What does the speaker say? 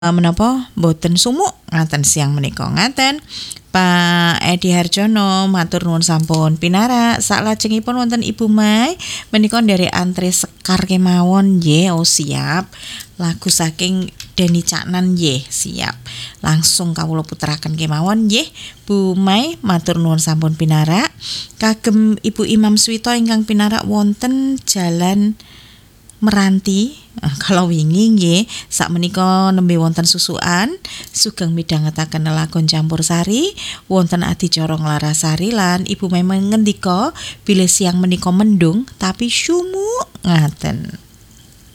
menapa boten sumuk ngaten siang menika ngaten. Pak Edi Harjono matur nuwun sampun pinarak. Saklajengipun wonten Ibu Mai menika nderek antre sekar kemawon nggih. Oh siap. Lagu saking Deni Caknan nggih, siap. Langsung kawula puteraken kemawon nggih. Bu Mai matur nuwun sampun pinarak. Kagem Ibu Imam Swito ingkang pinarak wonten Jalan Meranti. Kalau wingi nggih sakmenika nembe wonten susukan sugeng midhangetaken lelagon campursari wonten adicara Nglarasari lan Ibu memang ngendika bilih siang menika mendung tapi sumuk ngaten.